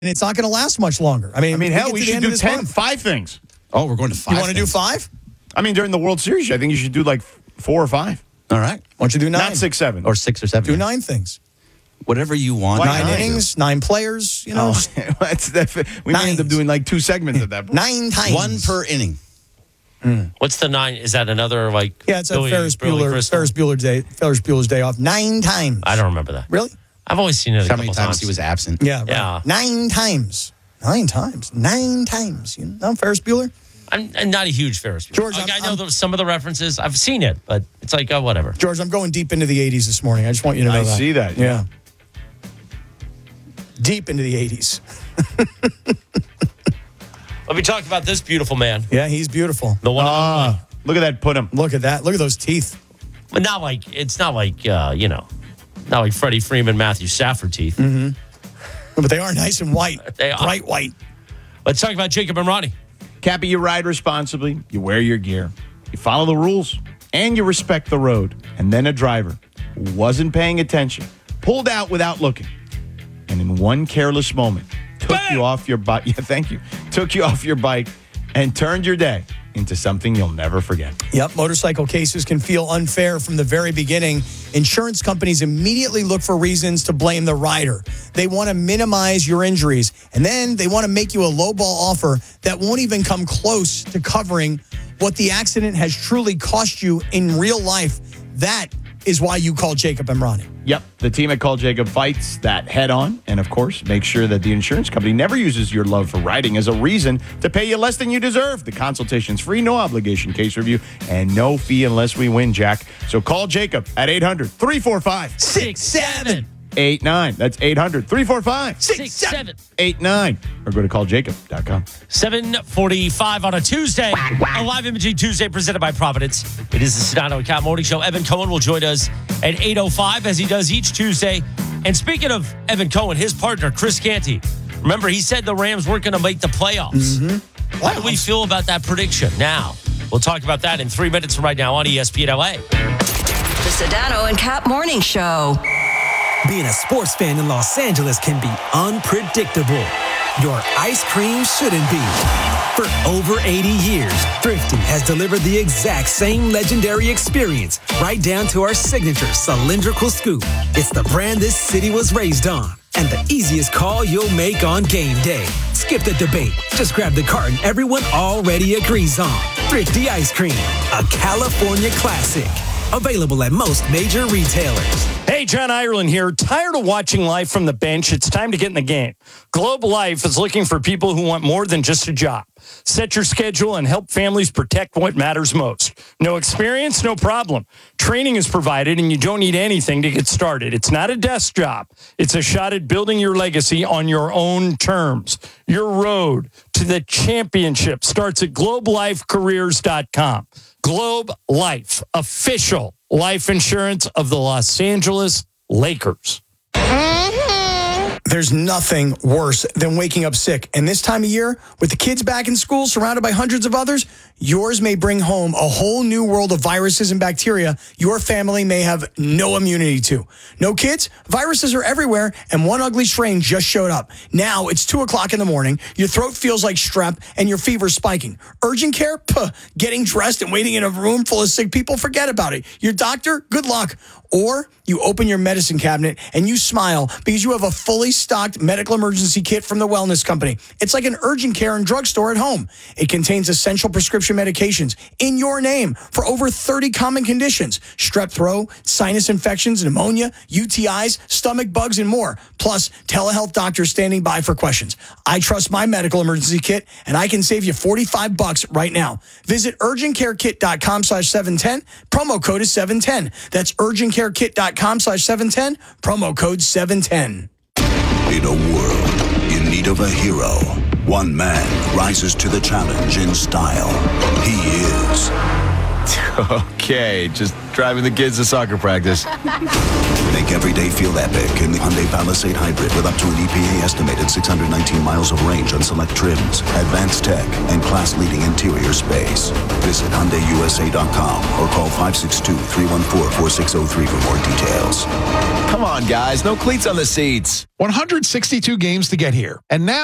it's not going to last much longer. I mean, hell, we should do 5 things. Oh, we're going to 5. You want to do 5? I mean, during the World Series, I think you should do like 4 or 5. All right. Why don't you do 9? Not 6, 7. Or 6 or 7. Do 9 things. Whatever you want. Why 9 not? innings, 9 players, you know. We may end up doing like 2 segments at that point. 9 times. 1 per inning. What's the 9? Is that another like? Yeah, it's a Ferris Bueller's Day Off. 9 times. I don't remember that. Really? I've always seen it. How many times he was absent? Yeah. Right. Yeah. 9 times. 9 times. 9 times. You know, Ferris Bueller? I'm not a huge Ferris Bueller. George, I know some of the references. I've seen it, but it's like, whatever. George, I'm going deep into the 80s this morning. I just want you to know I that. see that. Yeah. Deep into the 80s. Let me talk about this beautiful man. Yeah, he's beautiful. The one. Look at that, put him. Look at that. Look at those teeth. But not like not like Freddie Freeman, Matthew Stafford teeth. Mm-hmm. But they are nice and white. They are. Bright white. Let's talk about Jacob and Ronnie. Cappy, you ride responsibly, you wear your gear, you follow the rules, and you respect the road. And then a driver who wasn't paying attention pulled out without looking, and in one careless moment took you off your bike. Yeah, thank you. Took you off your bike and turned your day into something you'll never forget. Yep, motorcycle cases can feel unfair from the very beginning. Insurance companies immediately look for reasons to blame the rider. They want to minimize your injuries, and then they want to make you a lowball offer that won't even come close to covering what the accident has truly cost you in real life. That is why you call Jacob and Ronnie. Yep, the team at Call Jacob fights that head on, and of course, make sure that the insurance company never uses your love for riding as a reason to pay you less than you deserve. The consultation's free, no obligation case review, and no fee unless we win, Jack. So call Jacob at 800-345-6789. 8-9. That's 800-345-6789. Or go to calljacob.com. 7:45 on a Tuesday. A live imaging Tuesday presented by Providence. It is the Sedano and Cat Morning Show. Evan Cohen will join us at 8:05 as he does each Tuesday. And speaking of Evan Cohen, his partner, Chris Canty. Remember, he said the Rams weren't going to make the playoffs. Mm-hmm. How do we feel about that prediction now? We'll talk about that in 3 minutes from right now on ESPN LA. The Sedano and Cat Morning Show. Being a sports fan in Los Angeles can be unpredictable. Your ice cream shouldn't be. For over 80 years, Thrifty has delivered the exact same legendary experience, right down to our signature cylindrical scoop. It's the brand this city was raised on, and the easiest call you'll make on game day. Skip the debate. Just grab the carton everyone already agrees on. Thrifty Ice Cream, a California classic. Available at most major retailers. Hey, John Ireland here. Tired of watching life from the bench? It's time to get in the game. Globe Life is looking for people who want more than just a job. Set your schedule and help families protect what matters most. No experience? No problem. Training is provided and you don't need anything to get started. It's not a desk job. It's a shot at building your legacy on your own terms. Your road to the championship starts at globelifecareers.com. Globe Life, official life insurance of the Los Angeles Lakers. There's nothing worse than waking up sick. And this time of year, with the kids back in school, surrounded by hundreds of others, yours may bring home a whole new world of viruses and bacteria your family may have no immunity to. No kids? Viruses are everywhere, and one ugly strain just showed up. Now it's 2 o'clock in the morning, your throat feels like strep, and your fever's spiking. Urgent care? Puh. Getting dressed and waiting in a room full of sick people? Forget about it. Your doctor? Good luck. Or you open your medicine cabinet and you smile because you have a fully stocked medical emergency kit from the Wellness Company. It's like an urgent care and drugstore at home. It contains essential prescription medications in your name for over 30 common conditions: strep throat, sinus infections, pneumonia, UTIs, stomach bugs, and more. Plus, telehealth doctors standing by for questions. I trust my medical emergency kit, and I can save you $45 right now. Visit urgentcarekit.com/710. Promo code is 710. That's urgentcarekit.com/710. Promo code 710. In a world in need of a hero, one man rises to the challenge in style. He is Okay, just driving the kids to soccer practice. Make every day feel epic in the Hyundai Palisade Hybrid with up to an EPA estimated 619 miles of range on select trims, advanced tech, and class-leading interior space. Visit HyundaiUSA.com or call 562-314-4603 for more details. Come on, guys. No cleats on the seats. 162 games to get here. And now